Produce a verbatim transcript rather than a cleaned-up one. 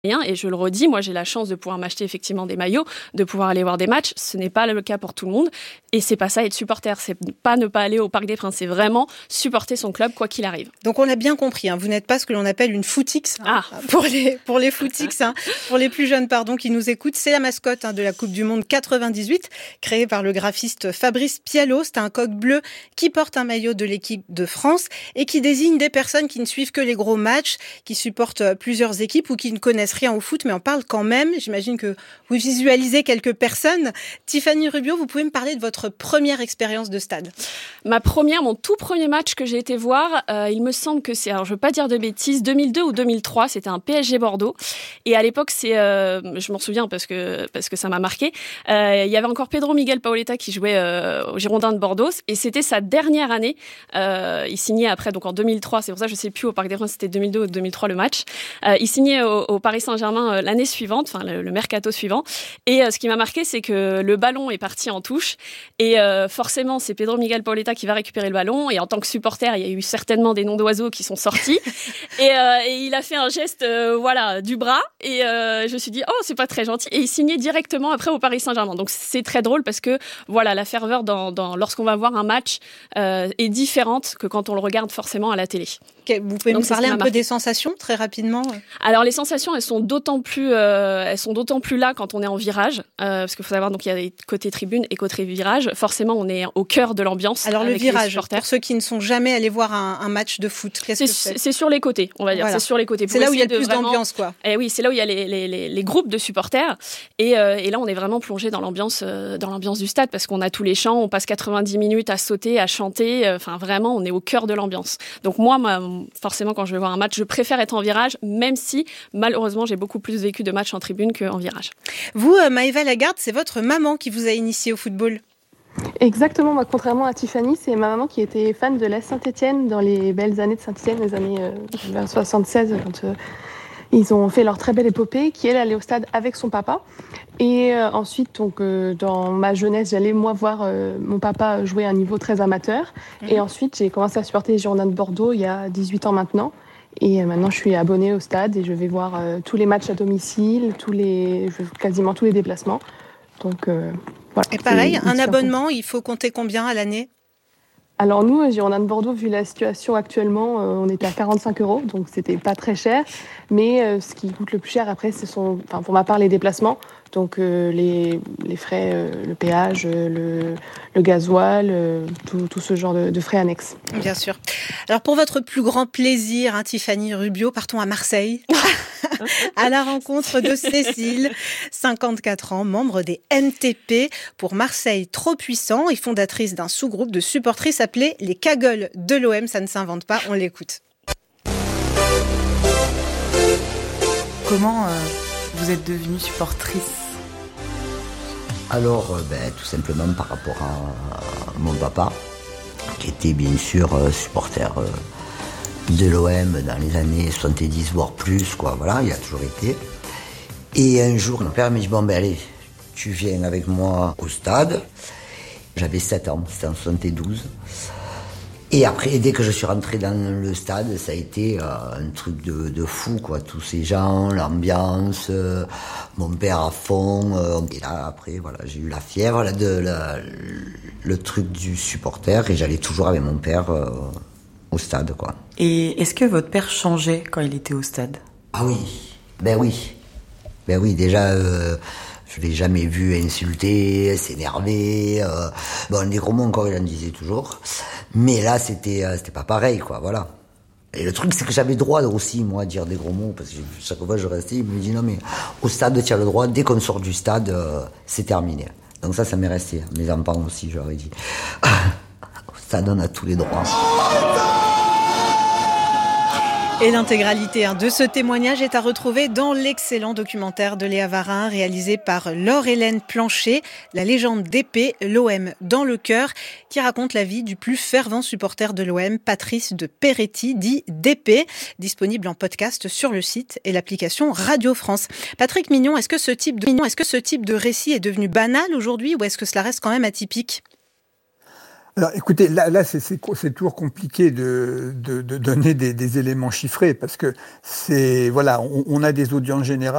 Et je le redis, moi j'ai la chance de pouvoir m'acheter effectivement des maillots, de pouvoir aller voir des matchs. Ce n'est pas le cas pour tout le monde. Et c'est pas ça être supporter, c'est pas ne pas aller au Parc des Princes, c'est vraiment supporter son club quoi qu'il arrive. Donc on l'a bien compris, hein, vous n'êtes pas ce que l'on appelle une footix hein, ah. pour les pour les footix, hein, pour les plus jeunes pardon qui nous écoutent. C'est la mascotte hein, de la Coupe du Monde quatre-vingt-dix-huit, créée par le graphiste Fabrice Pialot. C'est un coq bleu qui porte un maillot de l'équipe de France et qui désigne des personnes qui ne suivent que les gros matchs, qui supportent plusieurs équipes ou qui ne connaissent rien au foot, mais en parlent quand même. J'imagine que vous visualisez quelques personnes. Tiffany Rubio, vous pouvez me parler de votre première expérience de stade? Ma première, mon tout premier match que j'ai été voir, euh, il me semble que c'est, alors je veux pas dire de bêtises, deux mille deux ou deux mille trois, c'était un P S G Bordeaux. Et à l'époque, c'est, euh, je m'en souviens parce que parce que ça m'a marqué. Euh, il y avait encore Pedro Miguel Paoletta qui jouait euh, au Girondins de Bordeaux, et c'était sa dernière année. Euh, il signait après, donc en deux mille trois. C'est pour ça que je sais plus au Parc des Princes, c'était deux mille deux ou deux mille trois le match. Euh, il signait au, au Paris Saint-Germain l'année suivante, enfin le, le mercato suivant. Et euh, ce qui m'a marqué, c'est que le ballon est parti en touche. Et euh, forcément, c'est Pedro Miguel Paoletta qui va récupérer le ballon. Et en tant que supporter, il y a eu certainement des noms d'oiseaux qui sont sortis. et, euh, et il a fait un geste, euh, voilà, du bras. Et euh, je me suis dit, oh, c'est pas très gentil. Et il signait directement après au Paris Saint-Germain. Donc c'est très drôle parce que voilà, la ferveur dans, dans lorsqu'on va voir un match euh, est différente que quand on le regarde forcément à la télé. Okay, vous pouvez Donc, nous parler un peu des sensations très rapidement? Alors les sensations, elles sont d'autant plus, euh, elles sont d'autant plus là quand on est en virage, euh, parce qu'il faut savoir donc il y a des côtés tribune et côté virage. Forcément, on est au cœur de l'ambiance. Alors le virage, pour ceux qui ne sont jamais allés voir un, un match de foot, qu'est-ce c'est, que c'est? C'est sur les côtés, on va dire. Voilà. C'est sur les côtés. C'est là où il y a le plus vraiment... d'ambiance, quoi. Et oui, c'est là où il y a les, les, les, les groupes de supporters. Et, euh, et là, on est vraiment plongé dans l'ambiance, euh, dans l'ambiance du stade, parce qu'on a tous les chants, on passe quatre-vingt-dix minutes à sauter, à chanter. Enfin, euh, vraiment, on est au cœur de l'ambiance. Donc moi, moi, forcément, quand je vais voir un match, je préfère être en virage, même si malheureusement, j'ai beaucoup plus vécu de matchs en tribune qu'en virage. Vous, euh, Maëva Lagarde, c'est votre maman qui vous a initié au football? Exactement, moi, contrairement à Tiffany, c'est ma maman qui était fan de l'A S Saint-Étienne dans les belles années de Saint-Étienne, les années euh, soixante-seize, quand euh, ils ont fait leur très belle épopée, qui elle allait au stade avec son papa. Et euh, ensuite, donc, euh, dans ma jeunesse, j'allais moi voir euh, mon papa jouer à un niveau très amateur. Mmh. Et ensuite, j'ai commencé à supporter les Girondins de Bordeaux il y a dix-huit ans maintenant. Et maintenant, je suis abonnée au stade et je vais voir euh, tous les matchs à domicile, tous les, quasiment tous les déplacements. Donc, euh, voilà. Et pareil, un abonnement, il faut compter combien à l'année? Alors nous, Girondins de Bordeaux, vu la situation actuellement, euh, on était à quarante-cinq euros, donc c'était pas très cher. Mais euh, ce qui coûte le plus cher après, ce sont, enfin pour ma part, les déplacements. Donc euh, les, les frais, euh, le péage, le, le gasoil, euh, tout, tout ce genre de, de frais annexes. Bien sûr. Alors pour votre plus grand plaisir, hein, Tiffany Rubio, partons à Marseille. À la rencontre de Cécile, cinquante-quatre ans, membre des M T P pour Marseille Trop Puissant et fondatrice d'un sous-groupe de supportrices appelé les Cagolles de l'O M. Ça ne s'invente pas, on l'écoute. Comment euh, vous êtes devenue supportrice? Alors, euh, ben, tout simplement par rapport à, à mon papa, qui était bien sûr euh, supporter euh, de l'O M dans les années soixante-dix, voire plus, quoi, voilà, il a toujours été. Et un jour, mon père m'a dit, bon, ben allez, tu viens avec moi au stade. J'avais sept ans, c'était en soixante-douze. Et après, dès que je suis rentré dans le stade, ça a été euh, un truc de, de fou, quoi. Tous ces gens, l'ambiance, euh, mon père à fond. Euh, et là, après, voilà, j'ai eu la fièvre, là, de, la, le truc du supporter, et j'allais toujours avec mon père euh, au stade, quoi. Et est-ce que votre père changeait quand il était au stade? Ah oui, ben oui. Ben oui, déjà... Euh, Je l'ai jamais vu insulter, s'énerver. Euh, bon, les gros mots encore, il en disait toujours. Mais là, c'était, euh, c'était pas pareil, quoi, voilà. Et le truc, c'est que j'avais le droit aussi, moi, à dire des gros mots, parce que chaque fois je restais, il me dit, non, mais au stade, tu as le droit, dès qu'on sort du stade, euh, c'est terminé. Donc ça, ça m'est resté. Mes enfants aussi, j'aurais dit. Au stade, on a tous les droits. Et l'intégralité de ce témoignage est à retrouver dans l'excellent documentaire de Léa Varin, réalisé par Laure-Hélène Plancher, La légende d'épée, l'O M dans le cœur, qui raconte la vie du plus fervent supporter de l'O M, Patrice de Peretti, dit D P, disponible en podcast sur le site et l'application Radio France. Patrick Mignon, est-ce que ce type de, est-ce que ce type de récit est devenu banal aujourd'hui ou est-ce que cela reste quand même atypique ? Alors, écoutez, là, là c'est, c'est, c'est toujours compliqué de, de, de donner des, des éléments chiffrés parce que c'est, voilà, on, on a des audiences générales.